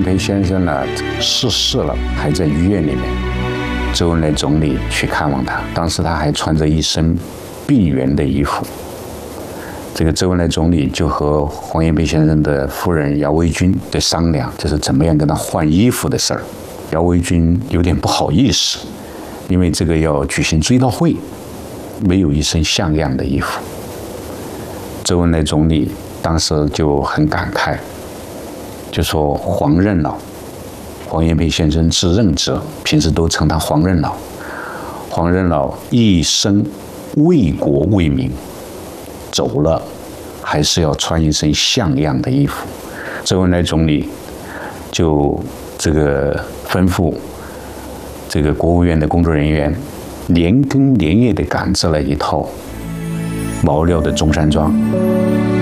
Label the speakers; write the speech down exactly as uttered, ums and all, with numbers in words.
Speaker 1: 培先生呢逝世了，还在医院里面。周恩来总理去看望他，当时他还穿着一身病员的衣服。这个周恩来总理就和黄炎培先生的夫人姚维君在商量，就是怎么样跟他换衣服的事儿。姚维君有点不好意思，因为这个要举行追悼会，没有一身像样的衣服。周恩来总理当时就很感慨，就说黄任老，黄炎培先生字任哲，平时都称他黄任老。黄任老一生为国为民，走了还是要穿一身像样的衣服。周恩来总理就这个吩咐这个国务院的工作人员，连更连夜地赶制了一套毛料的中山装，